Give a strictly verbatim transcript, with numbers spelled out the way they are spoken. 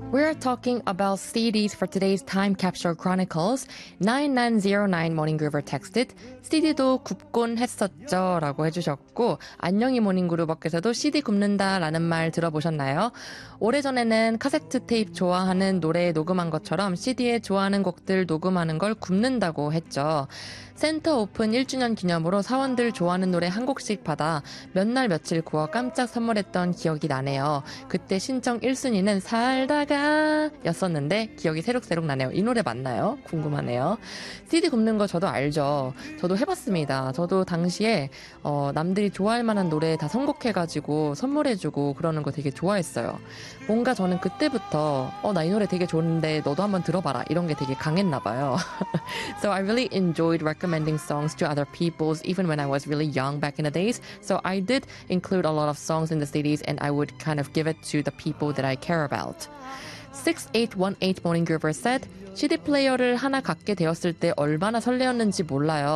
We're talking about C Ds for today's Time Capsule Chronicles. nine nine zero nine Morning Groover texted, 씨디도 굽곤 했었죠 라고 해주셨고, 안녕히 모닝그루버께서도 씨디 굽는다 라는 말 들어보셨나요? 오래전에는 카세트 테이프 좋아하는 노래 녹음한 것처럼 씨디에 좋아하는 곡들 녹음하는 걸 굽는다고 했죠. 센터 오픈 일 주년 기념으로 사원들 좋아하는 노래 한 곡씩 받아 몇 날 며칠 구워 깜짝 선물했던 기억이 나네요. 그때 신청 일 순위는 살다가 였었는데 기억이 새록새록 나네요. 이 노래 맞나요? 궁금하네요. 씨디 굽는 거 저도 알죠. 저도 해봤습니다. 저도 당시에 어, 남들이 좋아할 만한 노래 다 선곡해가지고 선물해주고 그러는 거 되게 좋아했어요. 뭔가 저는 그때부터 어, 나 이 노래 되게 좋은데 너도 한번 들어봐라 이런 게 되게 강했나 봐요. So I really enjoyed recommending songs to other people's even when I was really young back in the days. So I did include a lot of songs in the C Ds and I would kind of give it to the people that I care about. six eight one eight Morning Groover said, 씨디 플레이어를 하나 갖게 되었을 때 얼마나 설레었는지 몰라요.